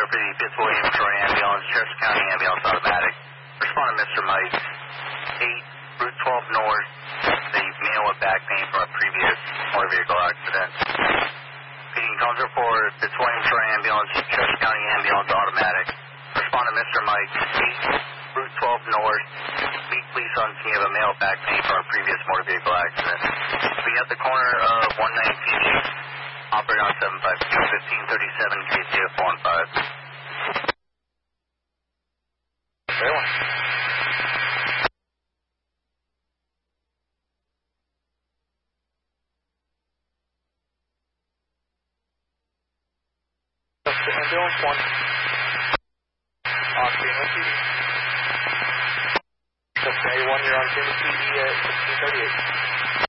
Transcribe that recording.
for the Fitzwilliam Troy ambulance, Chester County ambulance automatic. Respond to Mr. Mike, 8, Route 12 North. The male with back pain from a previous motor vehicle accident. Feeding comes report, Fitzwilliam Troy ambulance, Chester County ambulance automatic. Respond to Mr. Mike, 8, Route 12 North. Meet police on scene of a male back pain from a previous motor vehicle accident. Be at the corner of 119. Operator on 752, 1537 KCF 15. Very well. Ambulance 1. On scene with PD. Just A1, you're on scene with PD at 1638.